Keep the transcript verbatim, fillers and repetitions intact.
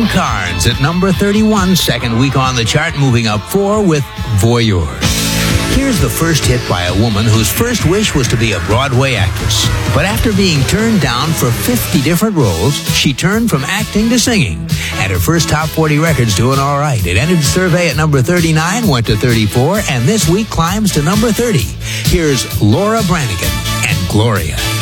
Carnes at number thirty-one, second week on the chart, moving up four with Voyeur. Here's the first hit by a woman whose first wish was to be a Broadway actress. But after being turned down for fifty different roles, she turned from acting to singing. And her first top forty record's doing all right. It entered the survey at number thirty-nine, went to thirty-four, and this week climbs to number thirty. Here's Laura Branigan and Gloria.